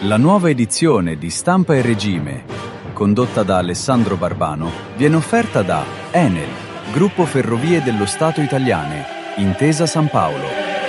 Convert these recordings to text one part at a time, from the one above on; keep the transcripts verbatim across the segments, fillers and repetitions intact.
La nuova edizione di Stampa e Regime, condotta da Alessandro Barbano, viene offerta da Enel, Gruppo Ferrovie dello Stato Italiane, Intesa San Paolo.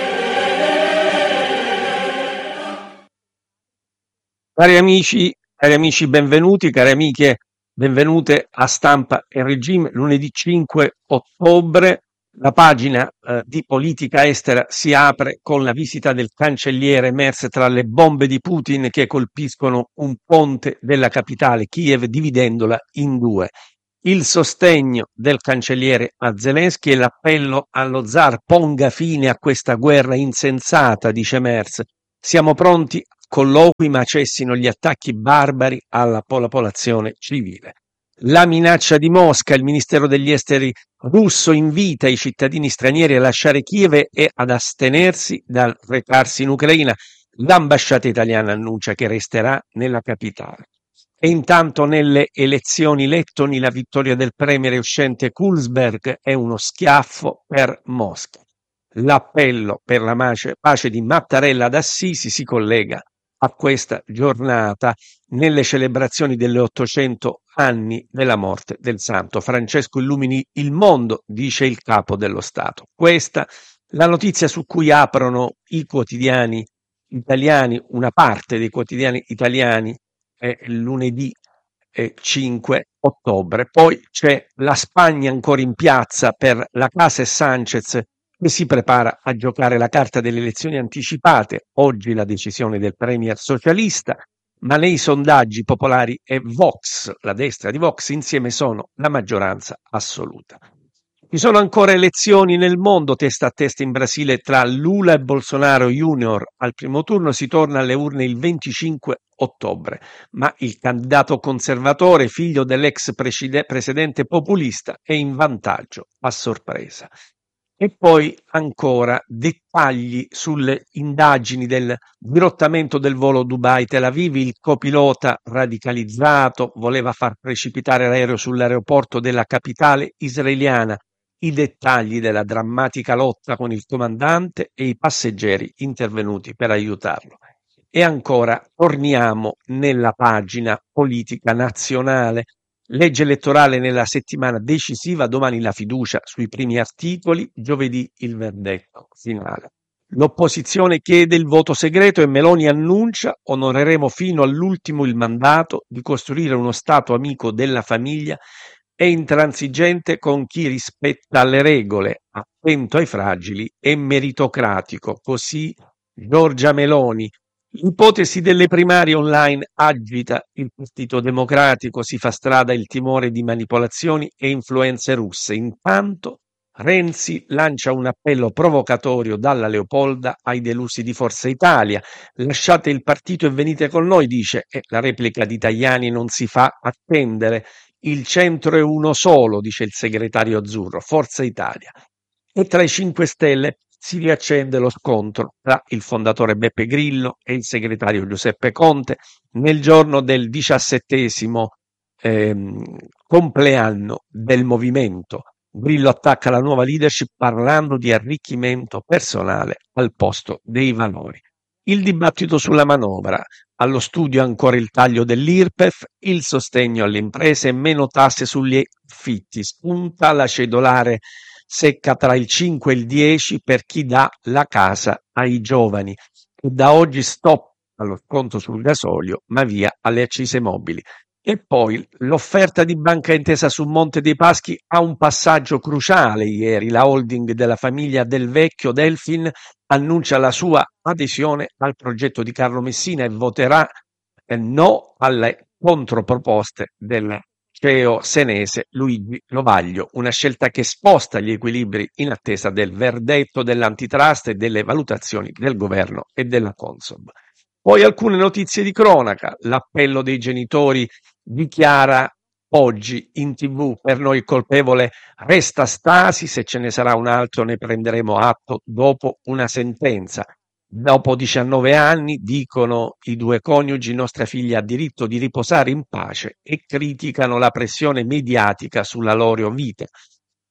Cari amici, cari amici, benvenuti, cari amiche, benvenute a Stampa e Regime. Lunedì cinque ottobre la pagina eh, di politica estera si apre con la visita del cancelliere Merz tra le bombe di Putin che colpiscono un ponte della capitale Kiev, dividendola in due. Il sostegno del cancelliere a Zelensky e l'appello allo zar: ponga fine a questa guerra insensata, dice Merz. Siamo pronti a colloqui, ma cessino gli attacchi barbari alla popolazione civile. La minaccia di Mosca: il ministero degli esteri russo invita i cittadini stranieri a lasciare Kiev e ad astenersi dal recarsi in Ucraina. L'ambasciata italiana annuncia che resterà nella capitale. E intanto nelle elezioni lettoni la vittoria del premier uscente Kulsberg è uno schiaffo per Mosca. L'appello per la pace di Mattarella ad Assisi si collega a questa giornata nelle celebrazioni delle ottocento anni della morte del santo. Francesco illumini il mondo, dice il capo dello Stato. Questa la notizia su cui aprono i quotidiani italiani, una parte dei quotidiani italiani, è lunedì eh, cinque ottobre. Poi c'è la Spagna ancora in piazza per la Casa e Sanchez, che si prepara a giocare la carta delle elezioni anticipate. Oggi la decisione del premier socialista, ma nei sondaggi popolari è Vox, la destra di Vox, insieme sono la maggioranza assoluta. Ci sono ancora elezioni nel mondo, testa a testa in Brasile tra Lula e Bolsonaro Junior. Al primo turno si torna alle urne il venticinque ottobre, ma il candidato conservatore, figlio dell'ex presidente populista, è in vantaggio a sorpresa. E poi ancora dettagli sulle indagini del dirottamento del volo Dubai-Tel Aviv. Il copilota radicalizzato voleva far precipitare l'aereo sull'aeroporto della capitale israeliana. I dettagli della drammatica lotta con il comandante e i passeggeri intervenuti per aiutarlo. E ancora torniamo nella pagina politica nazionale. Legge elettorale nella settimana decisiva, domani la fiducia sui primi articoli, giovedì il verdetto finale. L'opposizione chiede il voto segreto e Meloni annuncia: onoreremo fino all'ultimo il mandato di costruire uno Stato amico della famiglia e intransigente con chi rispetta le regole, attento ai fragili e meritocratico. Così Giorgia Meloni. L'ipotesi delle primarie online agita il Partito Democratico, si fa strada il timore di manipolazioni e influenze russe. Intanto Renzi lancia un appello provocatorio dalla Leopolda ai delusi di Forza Italia. Lasciate il partito e venite con noi, dice, e la replica di Tajani non si fa attendere. Il centro è uno solo, dice il segretario azzurro, Forza Italia. E tra i cinque Stelle si riaccende lo scontro tra il fondatore Beppe Grillo e il segretario Giuseppe Conte nel giorno del diciassettesimo ehm, compleanno del movimento. Grillo attacca la nuova leadership parlando di arricchimento personale al posto dei valori. Il dibattito sulla manovra. Allo studio ancora il taglio dell'I R P E F, il sostegno alle imprese e meno tasse sugli affitti. Spunta la cedolare secca tra il cinque e il dieci per chi dà la casa ai giovani. E da oggi stop allo sconto sul gasolio, ma via alle accise mobili. E poi l'offerta di Banca Intesa su Monte dei Paschi ha un passaggio cruciale ieri. La holding della famiglia Del Vecchio, Delfin, annuncia la sua adesione al progetto di Carlo Messina e voterà eh, no alle controproposte del C E O senese Luigi Lovaglio, una scelta che sposta gli equilibri in attesa del verdetto dell'antitrust e delle valutazioni del governo e della Consob. Poi alcune notizie di cronaca. L'appello dei genitori dichiara oggi in tv: per noi il colpevole resta Stasi, se ce ne sarà un altro ne prenderemo atto dopo una sentenza. Dopo diciannove anni, dicono i due coniugi, nostra figlia ha diritto di riposare in pace, e criticano la pressione mediatica sulla loro vita.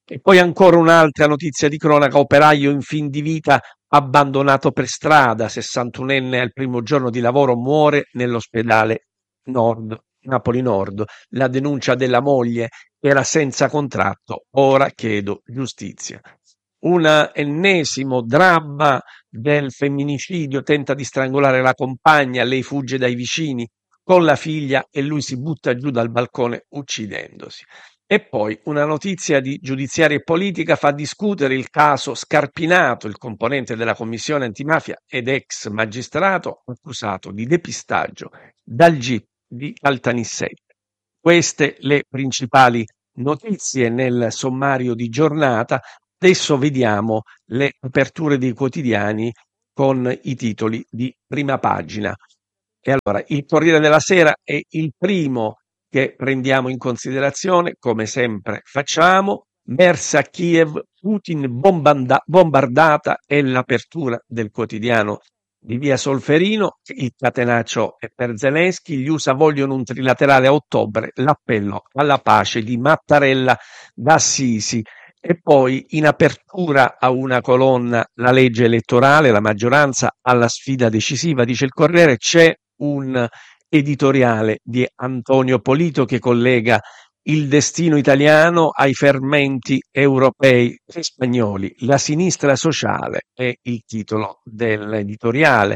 E poi ancora un'altra notizia di cronaca: operaio in fin di vita abbandonato per strada, sessantunenne al primo giorno di lavoro muore nell'ospedale Nord, Napoli Nord. La denuncia della moglie era senza contratto, ora chiedo giustizia. Un ennesimo dramma del femminicidio: tenta di strangolare la compagna, lei fugge dai vicini con la figlia e lui si butta giù dal balcone uccidendosi. E poi una notizia di giudiziaria e politica fa discutere il caso Scarpinato, il componente della commissione antimafia ed ex magistrato accusato di depistaggio dal G I P di Caltanissetta. Queste le principali notizie nel sommario di giornata. Adesso vediamo le aperture dei quotidiani con i titoli di prima pagina. E allora, il Corriere della Sera è il primo che prendiamo in considerazione, come sempre facciamo. Versa a Kiev, Putin bombanda- bombardata, è l'apertura del quotidiano di via Solferino. Il catenaccio è per Zelensky, gli U S A vogliono un trilaterale a ottobre, l'appello alla pace di Mattarella da Assisi. E poi in apertura a una colonna la legge elettorale, la maggioranza alla sfida decisiva, dice il Corriere. C'è un editoriale di Antonio Polito che collega il destino italiano ai fermenti europei e spagnoli. La sinistra sociale è il titolo dell'editoriale.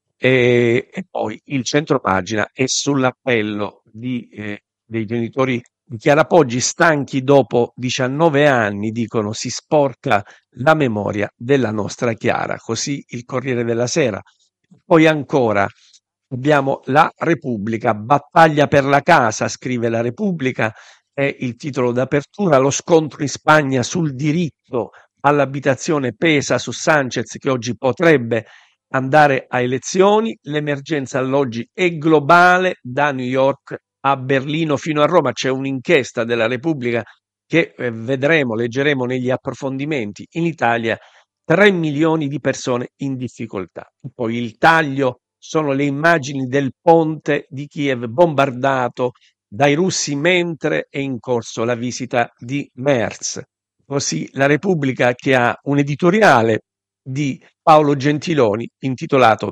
E, e poi il centropagina è sull'appello di, eh, dei genitori di Chiara Poggi, stanchi dopo diciannove anni, dicono si sporca la memoria della nostra Chiara, così il Corriere della Sera. Poi ancora abbiamo La Repubblica, battaglia per la casa, scrive La Repubblica, è il titolo d'apertura. Lo scontro in Spagna sul diritto all'abitazione pesa su Sanchez, che oggi potrebbe andare a elezioni. L'emergenza alloggi è globale, da New York a Berlino fino a Roma. C'è un'inchiesta della Repubblica che eh, vedremo, leggeremo negli approfondimenti. In Italia tre milioni di persone in difficoltà. Poi il taglio sono le immagini del ponte di Kiev bombardato dai russi mentre è in corso la visita di Merz. Così la Repubblica, che ha un editoriale di Paolo Gentiloni intitolato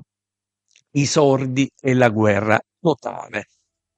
I sordi e la guerra totale.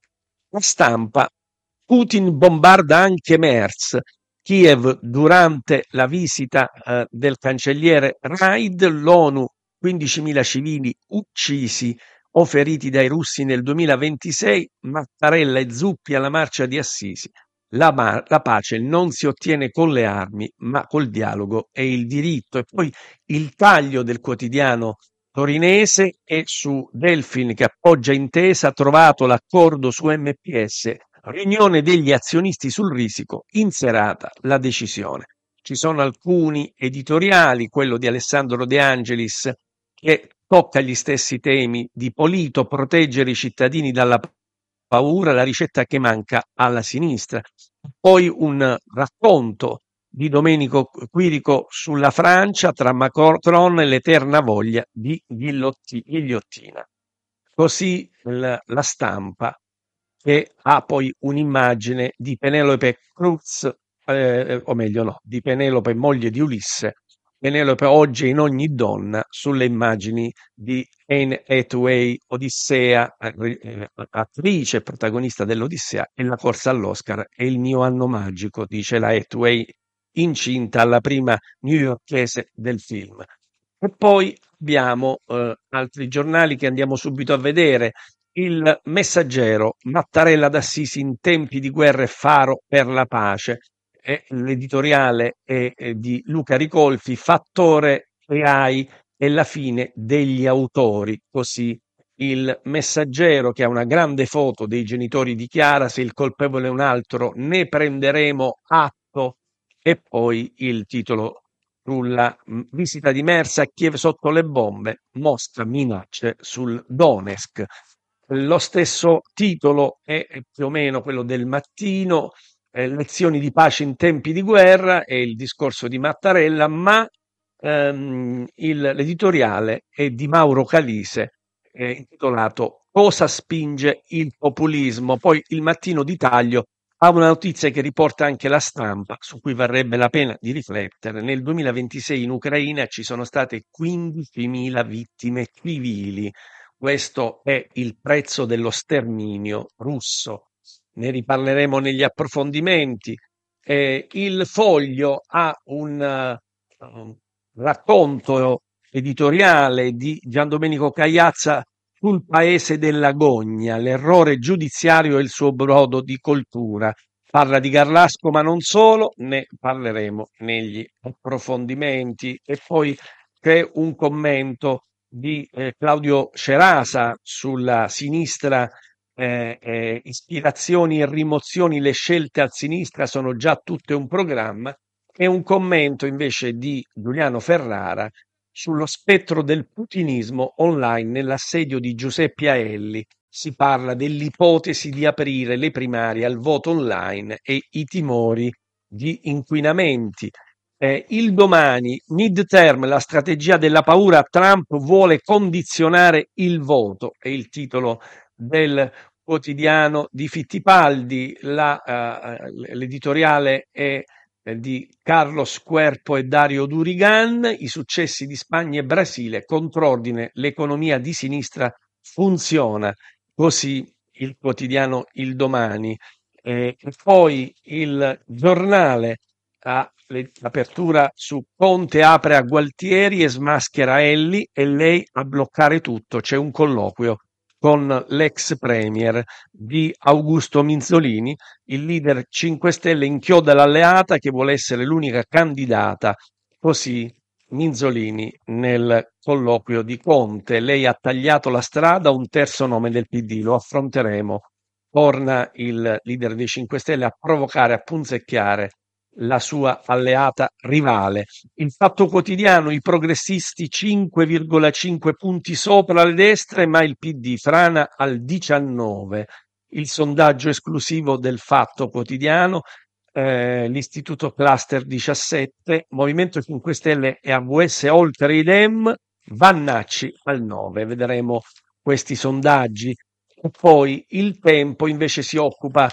La Stampa: Putin bombarda anche Merz. Kiev durante la visita eh, del cancelliere Raid, l'ONU, quindicimila civili uccisi o feriti dai russi nel duemilaventisei, Mattarella e Zuppi alla marcia di Assisi. La, ma- la pace non si ottiene con le armi, ma col dialogo e il diritto. E poi il taglio del quotidiano torinese è su Delfin, che appoggia intesa, trovato l'accordo su M P S, riunione degli azionisti sul risico, in serata la decisione. Ci sono alcuni editoriali, quello di Alessandro De Angelis, che tocca gli stessi temi di Polito: proteggere i cittadini dalla paura, la ricetta che manca alla sinistra. Poi un racconto di Domenico Quirico sulla Francia, tra Macron e l'eterna voglia di ghigliotti- ghigliottina. Così l- la Stampa, che ha poi un'immagine di Penelope Cruz, eh, o meglio no, di Penelope, moglie di Ulisse. Penelope oggi è in ogni donna, sulle immagini di Anne Hathaway, Odissea, eh, attrice protagonista dell'Odissea, e la corsa all'Oscar è il mio anno magico, dice la Hathaway, incinta alla prima newyorkese del film. E poi abbiamo eh, altri giornali che andiamo subito a vedere. Il Messaggero: Mattarella d'Assisi in tempi di guerra e faro per la pace. E l'editoriale è, è di Luca Ricolfi, fattore A I e la fine degli autori. Così il Messaggero, che ha una grande foto dei genitori di Chiara: se il colpevole è un altro ne prenderemo atto. E poi il titolo sulla mh, visita di Merz a Kiev sotto le bombe, Mosca minacce sul Donetsk. Lo stesso titolo è è più o meno quello del Mattino, eh, lezioni di pace in tempi di guerra, è il discorso di Mattarella, ma ehm, il- l'editoriale è di Mauro Calise, eh, intitolato Cosa spinge il populismo. Poi il Mattino di taglio a una notizia che riporta anche La Stampa, su cui varrebbe la pena di riflettere. Nel duemilaventisei in Ucraina ci sono state quindicimila vittime civili. Questo è il prezzo dello sterminio russo. Ne riparleremo negli approfondimenti. Eh, il Foglio ha un uh, racconto editoriale di Giandomenico Cagliazza sul paese della gogna, l'errore giudiziario e il suo brodo di coltura. Parla di Garlasco, ma non solo, ne parleremo negli approfondimenti. E poi c'è un commento di eh, Claudio Cerasa sulla sinistra. Eh, eh, ispirazioni e rimozioni, le scelte a sinistra sono già tutte un programma, e un commento invece di Giuliano Ferrara sullo spettro del putinismo online nell'assedio di Giuseppe Aelli. Si parla dell'ipotesi di aprire le primarie al voto online e i timori di inquinamenti. Eh, il Domani, midterm, la strategia della paura, Trump vuole condizionare il voto, è il titolo del quotidiano di Fittipaldi. La, uh, l'editoriale è di Carlos Querpo e Dario Durigan. I successi di Spagna e Brasile, contrordine, l'economia di sinistra funziona, così il quotidiano Il Domani. Eh, e poi il Giornale ha l'apertura su Conte apre a Gualtieri e smaschera Elli e lei a bloccare tutto. C'è un colloquio con l'ex premier di Augusto Minzolini. Il leader cinque Stelle inchioda l'alleata che vuole essere l'unica candidata, così Minzolini nel colloquio di Conte. Lei ha tagliato la strada, un terzo nome del P D, lo affronteremo. Torna il leader dei cinque Stelle a provocare, a punzecchiare la sua alleata rivale. Il Fatto Quotidiano, i progressisti cinque virgola cinque punti sopra le destre, ma il P D frana al diciannove. Il sondaggio esclusivo del Fatto Quotidiano, eh, l'Istituto Cluster diciassette, Movimento cinque Stelle e A V S oltre i Dem, Vannacci al nove. Vedremo questi sondaggi. E poi Il Tempo invece si occupa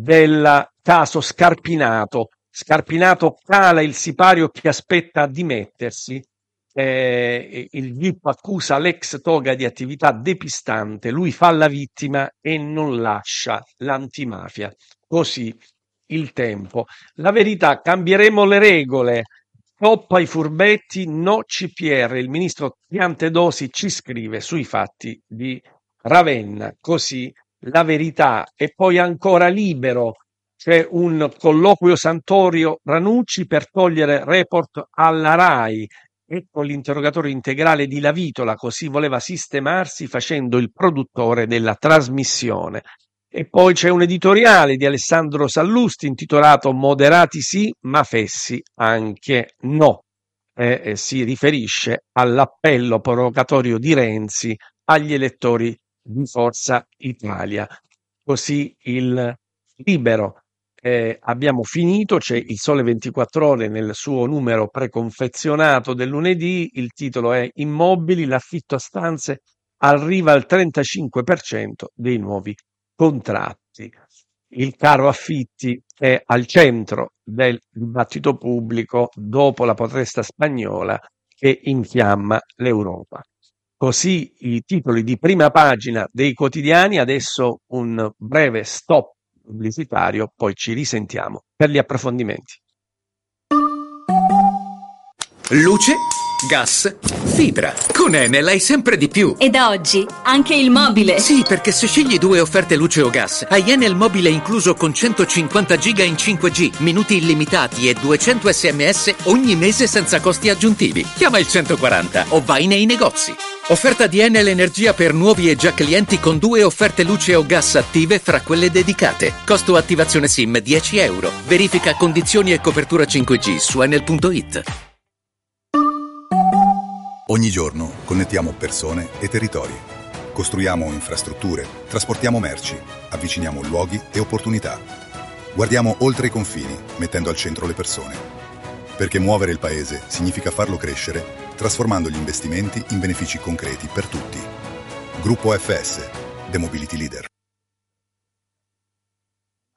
del caso Scarpinato. Scarpinato cala il sipario che aspetta a dimettersi. Eh, il G I P accusa l'ex toga di attività depistante, lui fa la vittima e non lascia l'antimafia. Così Il Tempo. La Verità, cambieremo le regole, stop ai furbetti, no C P R. Il ministro Piantedosi ci scrive sui fatti di Ravenna. Così La Verità. E poi ancora Libero. C'è un colloquio Santorio Ranucci per togliere report alla RAI. Ecco l'interrogatorio integrale di Lavitola, così voleva sistemarsi facendo il produttore della trasmissione. E poi c'è un editoriale di Alessandro Sallusti intitolato Moderati sì, ma fessi anche no. Eh, eh, si riferisce all'appello provocatorio di Renzi agli elettori di Forza Italia. Così il Libero. Eh, abbiamo finito, c'è il Sole ventiquattro Ore nel suo numero preconfezionato del lunedì, il titolo è Immobili, l'affitto a stanze arriva al trentacinque per cento dei nuovi contratti. Il caro affitti è al centro del dibattito pubblico dopo la protesta spagnola che infiamma l'Europa. Così i titoli di prima pagina dei quotidiani. Adesso un breve stop pubblicitario, poi ci risentiamo per gli approfondimenti. Luce, gas, fibra. Con Enel hai sempre di più. E da oggi anche il mobile. Sì, perché se scegli due offerte luce o gas, hai Enel mobile incluso con centocinquanta giga in cinque G, minuti illimitati e duecento sms ogni mese senza costi aggiuntivi. Chiama il centoquaranta o vai nei negozi. Offerta di Enel Energia per nuovi e già clienti con due offerte luce o gas attive fra quelle dedicate. Costo attivazione SIM dieci euro. Verifica condizioni e copertura cinque G su enel punto it. Ogni giorno connettiamo persone e territori. Costruiamo infrastrutture, trasportiamo merci, avviciniamo luoghi e opportunità. Guardiamo oltre i confini, mettendo al centro le persone. Perché muovere il paese significa farlo crescere, trasformando gli investimenti in benefici concreti per tutti. Gruppo F S, The Mobility Leader.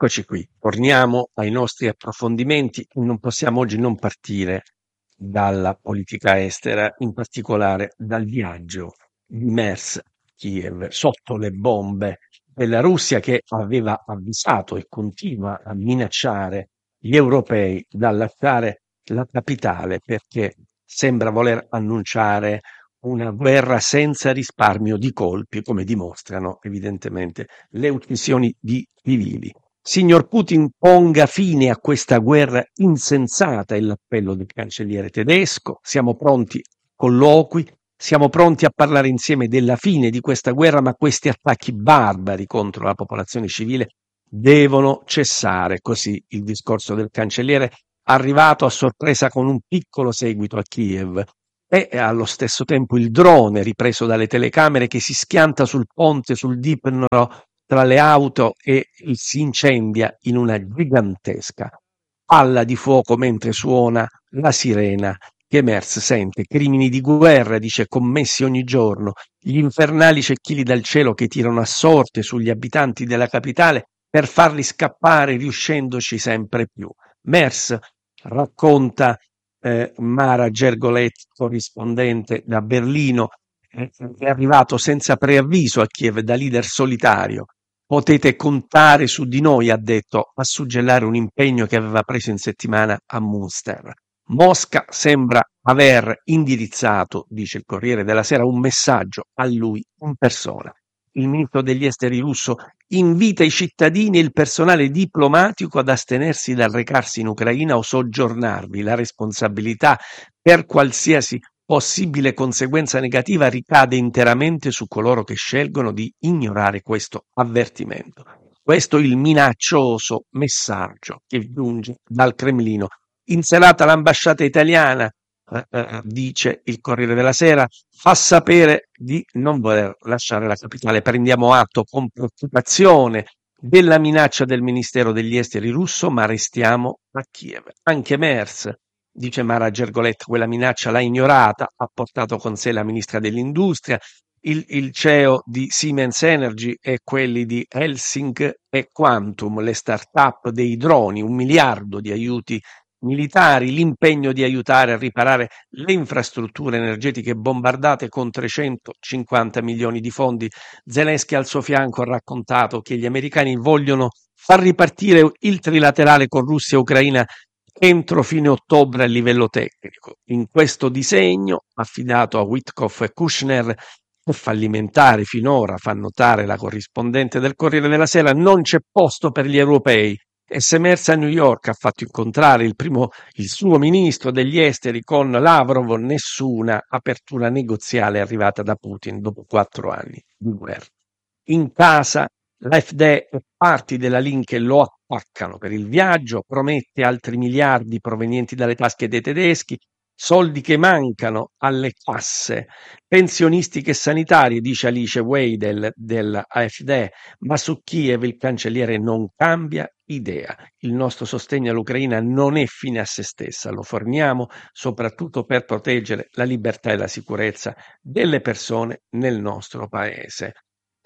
Eccoci qui, torniamo ai nostri approfondimenti. Non possiamo oggi non partire dalla politica estera, in particolare dal viaggio di Mers a Kiev sotto le bombe della Russia, che aveva avvisato e continua a minacciare gli europei dal lasciare la capitale, perché sembra voler annunciare una guerra senza risparmio di colpi, come dimostrano evidentemente le uccisioni di civili. Signor Putin, ponga fine a questa guerra insensata, è l'appello del cancelliere tedesco. Siamo pronti a colloqui, siamo pronti a parlare insieme della fine di questa guerra, ma questi attacchi barbari contro la popolazione civile devono cessare. Così il discorso del cancelliere, arrivato a sorpresa con un piccolo seguito a Kiev, e allo stesso tempo il drone ripreso dalle telecamere che si schianta sul ponte sul Dnipro tra le auto e si incendia in una gigantesca palla di fuoco mentre suona la sirena che Mers sente. Crimini di guerra, dice, commessi ogni giorno, gli infernali cecchini dal cielo che tirano a sorte sugli abitanti della capitale per farli scappare, riuscendoci sempre più. Mers racconta eh, Mara Gergolet, corrispondente da Berlino, eh, è arrivato senza preavviso a Kiev da leader solitario. Potete contare su di noi, ha detto, a suggellare un impegno che aveva preso in settimana a Münster. Mosca sembra aver indirizzato, dice il Corriere della Sera, un messaggio a lui in persona. Il ministro degli esteri russo invita i cittadini e il personale diplomatico ad astenersi dal recarsi in Ucraina o soggiornarvi. La responsabilità per qualsiasi possibile conseguenza negativa ricade interamente su coloro che scelgono di ignorare questo avvertimento. Questo è il minaccioso messaggio che giunge dal Cremlino. In serata l'ambasciata italiana, eh, eh, dice il Corriere della Sera, fa sapere di non voler lasciare la capitale. Prendiamo atto con preoccupazione della minaccia del Ministero degli Esteri russo, ma restiamo a Kiev. Anche Mers, dice Mara Gergolet, quella minaccia l'ha ignorata, ha portato con sé la ministra dell'Industria, il, il C E O di Siemens Energy e quelli di Helsing e Quantum, le start-up dei droni, un miliardo di aiuti militari, l'impegno di aiutare a riparare le infrastrutture energetiche bombardate con trecentocinquanta milioni di fondi. Zelensky al suo fianco ha raccontato che gli americani vogliono far ripartire il trilaterale con Russia e Ucraina entro fine ottobre a livello tecnico. In questo disegno, affidato a Witkoff e Kushner, è fallimentare finora, fa notare la corrispondente del Corriere della Sera, non c'è posto per gli europei. E se Mers a New York ha fatto incontrare il, primo, il suo ministro degli esteri con Lavrov, nessuna apertura negoziale è arrivata da Putin dopo quattro anni di guerra. In casa l'A F D e parti della Linke lo attaccano per il viaggio, promette altri miliardi provenienti dalle tasche dei tedeschi, soldi che mancano alle casse pensionistiche e sanitarie, dice Alice Weidel dell'A F D, ma su Kiev il cancelliere non cambia idea. Il nostro sostegno all'Ucraina non è fine a se stessa, lo forniamo soprattutto per proteggere la libertà e la sicurezza delle persone nel nostro paese.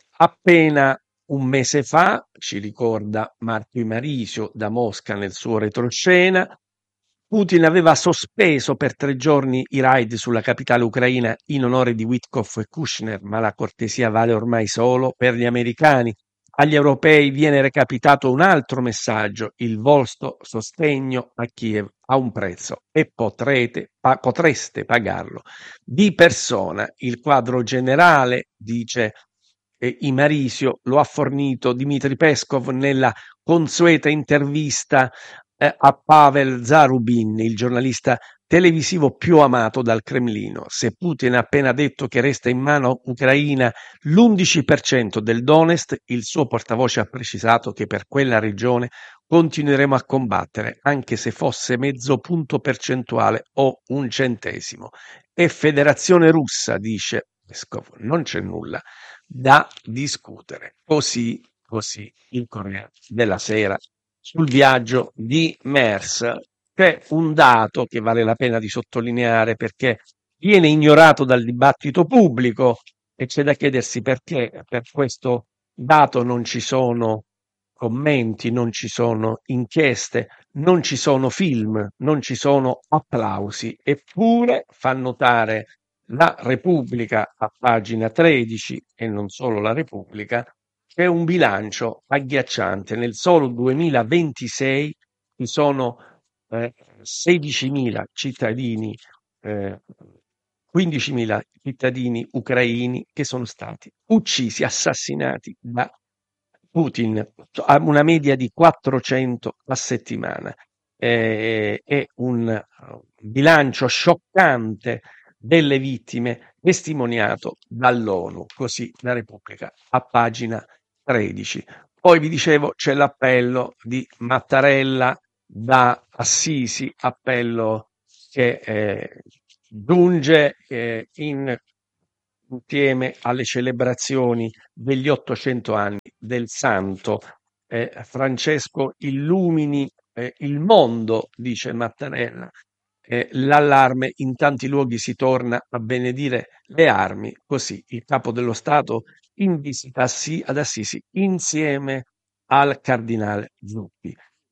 Appena un mese fa, ci ricorda Marco Imarisio da Mosca nel suo retroscena, Putin aveva sospeso per tre giorni i raid sulla capitale ucraina in onore di Witkoff e Kushner, ma la cortesia vale ormai solo per gli americani. Agli europei viene recapitato un altro messaggio: il vostro sostegno a Kiev ha un prezzo e potrete, pa- potreste pagarlo di persona. Il quadro generale, dice eh, Imarisio, lo ha fornito Dmitry Peskov nella consueta intervista eh, a Pavel Zarubin, il giornalista televisivo più amato dal Cremlino. Se Putin ha appena detto che resta in mano ucraina l'undici per cento del Donetsk, il suo portavoce ha precisato che per quella regione continueremo a combattere, anche se fosse mezzo punto percentuale o un centesimo. E Federazione Russa, dice Peskov, non c'è nulla da discutere. Così, così il Corriere della Sera sul viaggio di Mers. C'è un dato che vale la pena di sottolineare perché viene ignorato dal dibattito pubblico e c'è da chiedersi perché per questo dato non ci sono commenti, non ci sono inchieste, non ci sono film, non ci sono applausi, eppure fa notare la Repubblica a pagina tredici, e non solo la Repubblica, c'è un bilancio agghiacciante. Nel solo duemilaventisei ci sono eh, sedicimila cittadini, eh, quindicimila cittadini ucraini che sono stati uccisi, assassinati da Putin, a una media di quattrocento a settimana. Eh, è un uh, bilancio scioccante delle vittime testimoniato dall'ONU, così la Repubblica a pagina tredici. Poi vi dicevo c'è l'appello di Mattarella da Assisi, appello che eh, giunge eh, in, insieme alle celebrazioni degli ottocento anni del santo. Eh, Francesco illumini eh, il mondo, dice Mattarella. Eh, l'allarme, in tanti luoghi si torna a benedire le armi, così il capo dello Stato in visita ad Assisi insieme al cardinale Zuppi.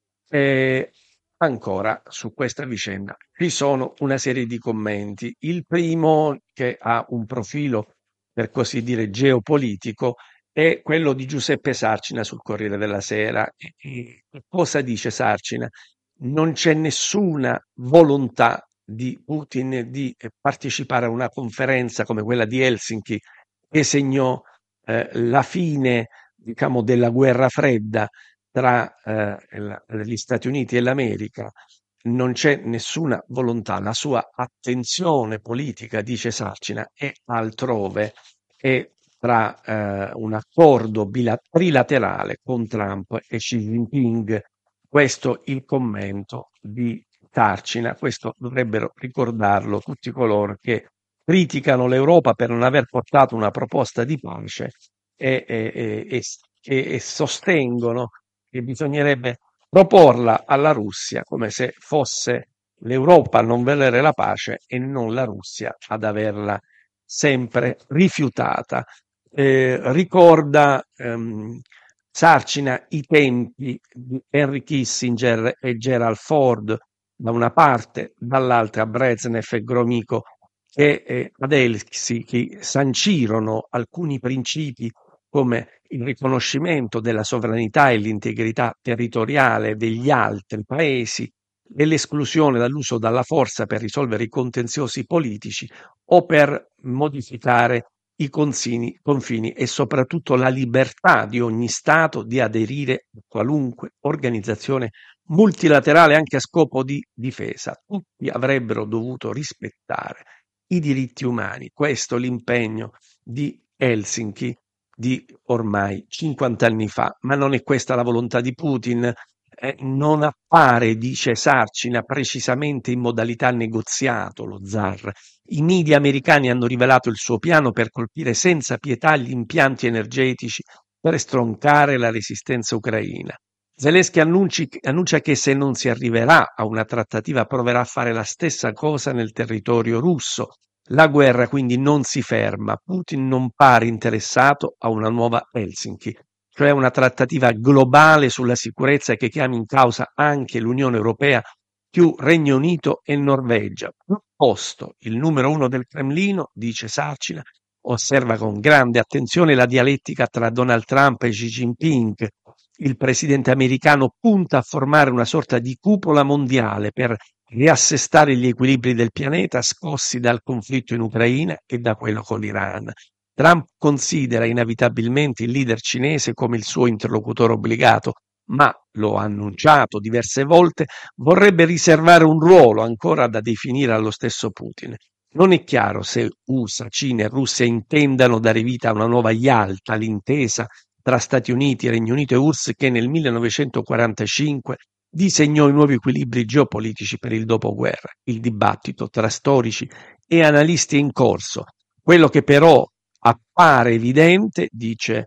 Eh, ancora su questa vicenda ci sono una serie di commenti. Il primo, che ha un profilo per così dire geopolitico, è quello di Giuseppe Sarcina sul Corriere della Sera. E, e, cosa dice Sarcina? Non c'è nessuna volontà di Putin di partecipare a una conferenza come quella di Helsinki, che segnò eh, la fine, diciamo, della guerra fredda tra eh, gli Stati Uniti e l'America. Non c'è nessuna volontà, la sua attenzione politica, dice Sarcina, è altrove, è tra eh, un accordo bila- trilaterale con Trump e Xi Jinping. Questo il commento di Sarcina, questo dovrebbero ricordarlo tutti coloro che criticano l'Europa per non aver portato una proposta di pace e, e, e, e, e sostengono che bisognerebbe proporla alla Russia, come se fosse l'Europa a non volere la pace e non la Russia ad averla sempre rifiutata. Eh, ricorda ehm, Sarcina i tempi di Henry Kissinger e Gerald Ford da una parte, dall'altra Brezhnev e Gromyko, che eh, ad Helsinki sancirono alcuni principi come il riconoscimento della sovranità e l'integrità territoriale degli altri paesi e l'esclusione dall'uso della forza per risolvere i contenziosi politici o per modificare i confini, confini e soprattutto la libertà di ogni Stato di aderire a qualunque organizzazione multilaterale anche a scopo di difesa. Tutti avrebbero dovuto rispettare i diritti umani. Questo è l'impegno di Helsinki di ormai cinquanta anni fa, ma non è questa la volontà di Putin. Eh, non appare, dice Sarcina, precisamente in modalità negoziato lo zar. I media americani hanno rivelato il suo piano per colpire senza pietà gli impianti energetici per stroncare la resistenza ucraina. Zelensky annunci, annuncia che se non si arriverà a una trattativa proverà a fare la stessa cosa nel territorio russo. La guerra quindi non si ferma. Putin non pare interessato a una nuova Helsinki, cioè una trattativa globale sulla sicurezza che chiami in causa anche l'Unione Europea più Regno Unito e Norvegia. Piuttosto il numero uno del Cremlino, dice Sarcina, osserva con grande attenzione la dialettica tra Donald Trump e Xi Jinping. Il presidente americano punta a formare una sorta di cupola mondiale per riassestare gli equilibri del pianeta scossi dal conflitto in Ucraina e da quello con l'Iran. Trump considera inevitabilmente il leader cinese come il suo interlocutore obbligato, ma, lo ha annunciato diverse volte, vorrebbe riservare un ruolo ancora da definire allo stesso Putin. Non è chiaro se U S A, Cina e Russia intendano dare vita a una nuova Yalta, l'intesa tra Stati Uniti, Regno Unito e U R S S che nel millenovecentoquarantacinque disegnò i nuovi equilibri geopolitici per il dopoguerra. Il dibattito tra storici e analisti è in corso. Quello che però appare evidente, dice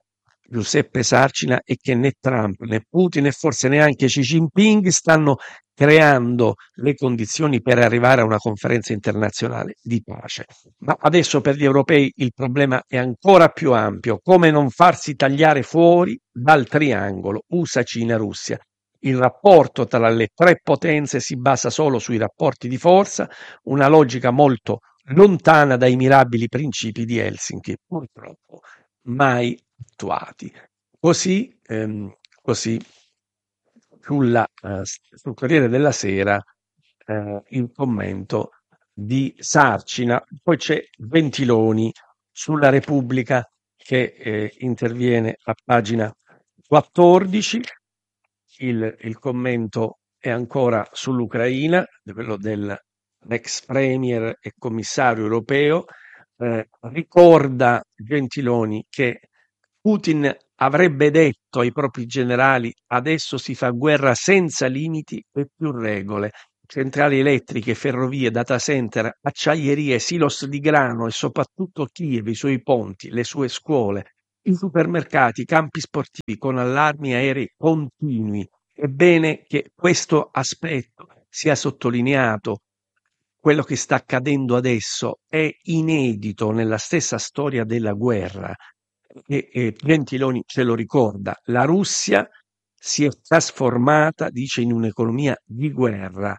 Giuseppe Sarcina è che né Trump né Putin e forse neanche Xi Jinping stanno creando le condizioni per arrivare a una conferenza internazionale di pace. Ma adesso per gli europei il problema è ancora più ampio: come non farsi tagliare fuori dal triangolo U S A, Cina, Russia. Il rapporto tra le tre potenze si basa solo sui rapporti di forza, una logica molto lontana dai mirabili principi di Helsinki, purtroppo mai attuati. Così, ehm, così sulla, eh, sul Corriere della Sera eh, il commento di Sarcina. Poi c'è Gentiloni sulla Repubblica che eh, interviene a pagina quattordici. Il, il commento è ancora sull'Ucraina, quello dell'ex premier e commissario europeo. Eh, ricorda Gentiloni che Putin avrebbe detto ai propri generali: adesso si fa guerra senza limiti e più regole. Centrali elettriche, ferrovie, data center, acciaierie, silos di grano e soprattutto Kiev, i suoi ponti, le sue scuole, i supermercati, i campi sportivi con allarmi aerei continui. È bene che questo aspetto sia sottolineato. Quello che sta accadendo adesso è inedito nella stessa storia della guerra. E, e Gentiloni ce lo ricorda: la Russia si è trasformata, dice, in un'economia di guerra,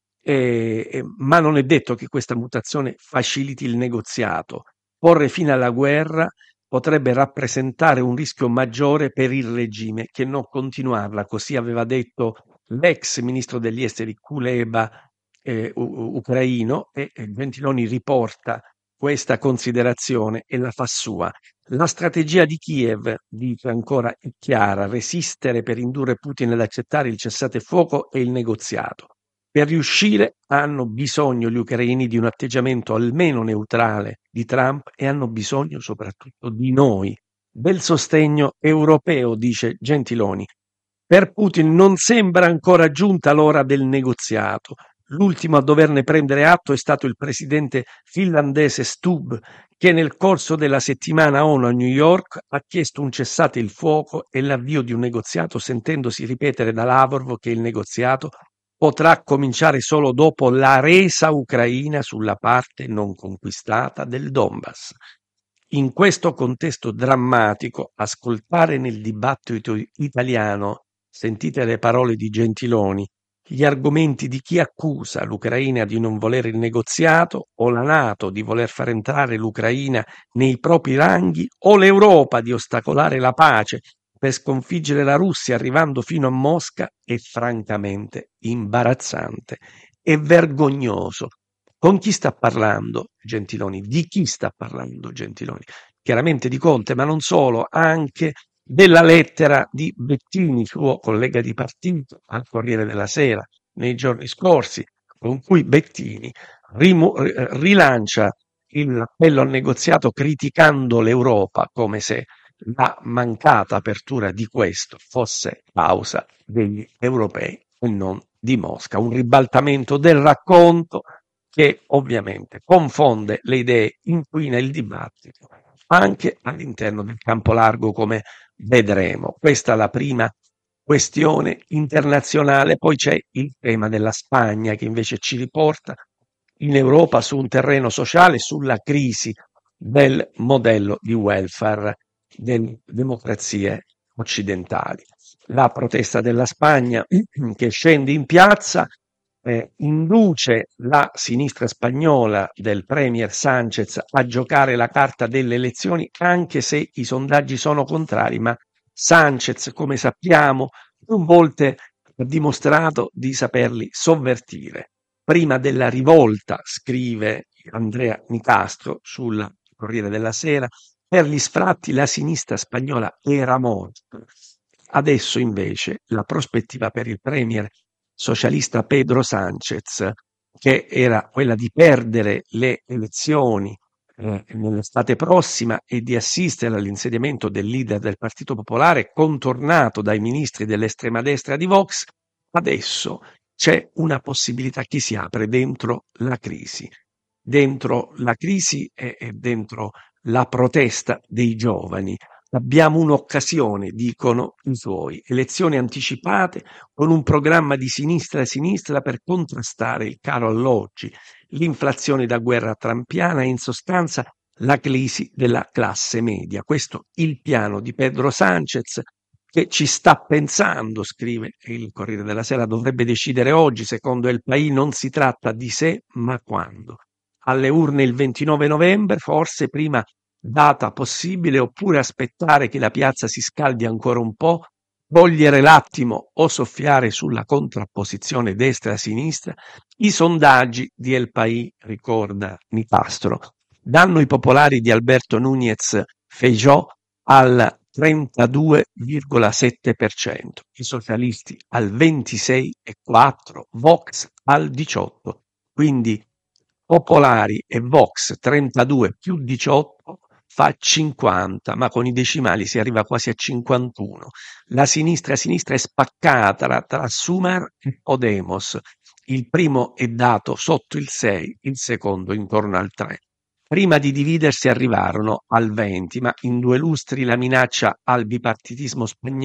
e, e, ma non è detto che questa mutazione faciliti il negoziato. Porre fine alla guerra potrebbe rappresentare un rischio maggiore per il regime che non continuarla, così aveva detto l'ex ministro degli esteri Kuleba, eh, u- ucraino, e, e Gentiloni riporta questa considerazione e la fa sua. La strategia di Kiev, dice ancora, è chiara: resistere per indurre Putin ad accettare il cessate fuoco e il negoziato. Per riuscire hanno bisogno gli ucraini di un atteggiamento almeno neutrale di Trump e hanno bisogno soprattutto di noi, del sostegno europeo, dice Gentiloni. Per Putin non sembra ancora giunta l'ora del negoziato. L'ultimo a doverne prendere atto è stato il presidente finlandese Stubb, che nel corso della settimana ONU a New York ha chiesto un cessate il fuoco e l'avvio di un negoziato, sentendosi ripetere da Lavrov che il negoziato potrà cominciare solo dopo la resa ucraina sulla parte non conquistata del Donbass. In questo contesto drammatico, ascoltare nel dibattito italiano, sentite le parole di Gentiloni, gli argomenti di chi accusa l'Ucraina di non volere il negoziato, o la NATO di voler far entrare l'Ucraina nei propri ranghi, o l'Europa di ostacolare la pace per sconfiggere la Russia arrivando fino a Mosca, è francamente imbarazzante e vergognoso. Con chi sta parlando Gentiloni? Di chi sta parlando Gentiloni? Chiaramente di Conte, ma non solo, anche della lettera di Bettini, suo collega di partito, al Corriere della Sera nei giorni scorsi, con cui Bettini rimu- rilancia l'appello al negoziato criticando l'Europa, come se la mancata apertura di questo fosse causa degli europei e non di Mosca. Un ribaltamento del racconto che ovviamente confonde le idee, inquina il dibattito anche all'interno del campo largo, come vedremo. Questa è la prima questione internazionale. Poi c'è il tema della Spagna, che invece ci riporta in Europa su un terreno sociale, sulla crisi del modello di welfare delle democrazie occidentali. La protesta della Spagna che scende in piazza eh, induce la sinistra spagnola del premier Sánchez a giocare la carta delle elezioni, anche se i sondaggi sono contrari, ma Sánchez, come sappiamo, più volte ha dimostrato di saperli sovvertire. Prima della rivolta, scrive Andrea Nicastro sul Corriere della Sera, per gli sfratti la sinistra spagnola era morta. Adesso invece la prospettiva per il premier socialista Pedro Sánchez, che era quella di perdere le elezioni eh, nell'estate prossima e di assistere all'insediamento del leader del Partito Popolare, contornato dai ministri dell'estrema destra di Vox, adesso c'è una possibilità che si apre dentro la crisi. Dentro la crisi e, e dentro la protesta dei giovani. Abbiamo un'occasione, dicono i suoi, elezioni anticipate con un programma di sinistra a sinistra per contrastare il caro alloggi, l'inflazione da guerra trampiana e in sostanza la crisi della classe media. Questo il piano di Pedro Sánchez, che ci sta pensando, scrive il Corriere della Sera, dovrebbe decidere oggi. Secondo El País non si tratta di se ma quando. Alle urne il ventinove novembre, forse prima data possibile, oppure aspettare che la piazza si scaldi ancora un po', cogliere l'attimo o soffiare sulla contrapposizione destra-sinistra. I sondaggi di El País, ricorda Nicastro, danno i popolari di Alberto Núñez Feijóo al trentadue virgola sette per cento, i socialisti al ventisei virgola quattro per cento, Vox al diciotto per cento. Quindi popolari e Vox trentadue più diciotto fa cinquanta, ma con i decimali si arriva quasi a cinquantuno. La sinistra a sinistra è spaccata tra, tra Sumar e Podemos. Il primo è dato sotto il sei, il secondo intorno al tre. Prima di dividersi arrivarono al venti, ma in due lustri la minaccia al bipartitismo spagnolo